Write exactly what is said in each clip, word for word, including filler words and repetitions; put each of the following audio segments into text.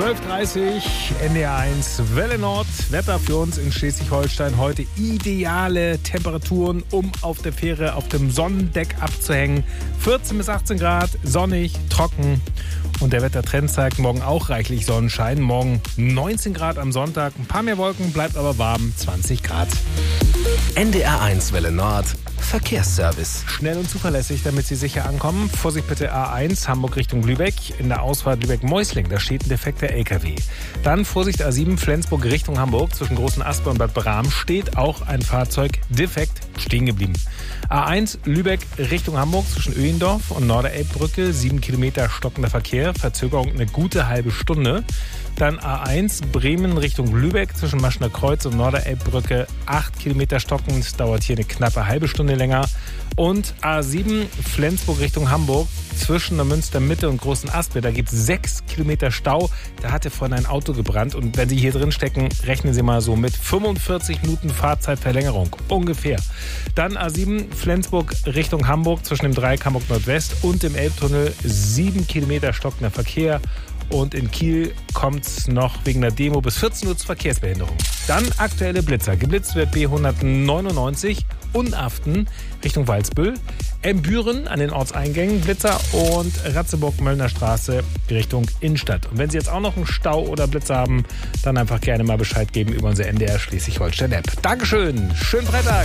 zwölf Uhr dreißig, N D R eins, Welle Nord. Wetter für uns in Schleswig-Holstein. Heute ideale Temperaturen, um auf der Fähre auf dem Sonnendeck abzuhängen. vierzehn bis achtzehn Grad, sonnig, trocken. Und der Wettertrend zeigt morgen auch reichlich Sonnenschein. Morgen neunzehn Grad am Sonntag, ein paar mehr Wolken, bleibt aber warm, zwanzig Grad. N D R eins Welle Nord. Verkehrsservice. Schnell und zuverlässig, damit Sie sicher ankommen. Vorsicht bitte A eins, Hamburg Richtung Lübeck. In der Ausfahrt Lübeck-Meusling, da steht ein defekter L K W. Dann Vorsicht A sieben, Flensburg Richtung Hamburg. Zwischen Großen Aspe und Bad Bram steht auch ein Fahrzeug defekt stehen geblieben. A eins, Lübeck Richtung Hamburg zwischen Öhendorf und Norderelbbrücke. Sieben Kilometer stockender Verkehr. Verzögerung eine gute halbe Stunde. Dann A eins, Bremen Richtung Lübeck zwischen Maschner Kreuz und Norderelbbrücke. Acht Kilometer stockend, dauert hier eine knappe halbe Stunde länger. Und A sieben, Flensburg Richtung Hamburg zwischen der Münstermitte und Großen Aspe. Da gibt es sechs Kilometer Stau. Da hatte vorhin ein Auto gebrannt. Und wenn Sie hier drin stecken, rechnen Sie mal so mit fünfundvierzig Minuten Fahrzeitverlängerung. Ungefähr. Dann A sieben, Flensburg Richtung Hamburg zwischen dem Dreieck Hamburg Nordwest und dem Elbtunnel. Sieben Kilometer stockender Verkehr. Und in Kiel kommt es noch wegen der Demo bis vierzehn Uhr zur Verkehrsbehinderung. Dann aktuelle Blitzer. Geblitzt wird B hundertneunundneunzig, Unaften Richtung Walsbüll, Embüren an den Ortseingängen Blitzer und Ratzeburg-Möllner Straße Richtung Innenstadt. Und wenn Sie jetzt auch noch einen Stau oder Blitzer haben, dann einfach gerne mal Bescheid geben über unsere N D R Schleswig-Holstein-App. Dankeschön, schönen Freitag.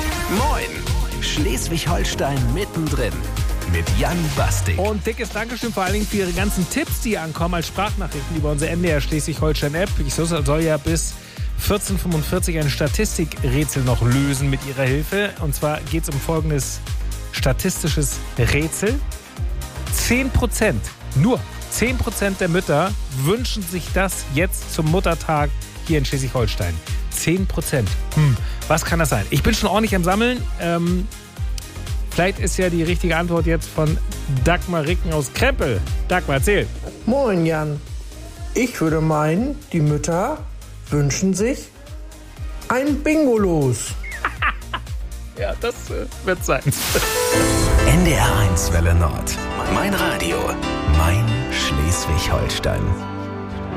Moin, Schleswig-Holstein mittendrin. Mit Jan Bastik. Und dickes Dankeschön vor allen Dingen für Ihre ganzen Tipps, die hier ankommen als Sprachnachrichten über unsere N D R Schleswig-Holstein-App. Ich soll ja bis vierzehn Uhr fünfundvierzig ein Statistikrätsel noch lösen mit Ihrer Hilfe. Und zwar geht es um folgendes statistisches Rätsel. zehn Prozent, nur zehn Prozent der Mütter wünschen sich das jetzt zum Muttertag hier in Schleswig-Holstein. zehn Prozent. Hm, was kann das sein? Ich bin schon ordentlich am Sammeln. Ähm, Vielleicht ist ja die richtige Antwort jetzt von Dagmar Ricken aus Krempel. Dagmar, erzähl. Moin Jan. Ich würde meinen, die Mütter wünschen sich ein Bingo-Los. Ja, das äh, wird sein. N D R eins Welle Nord. Mein Radio. Mein Schleswig-Holstein.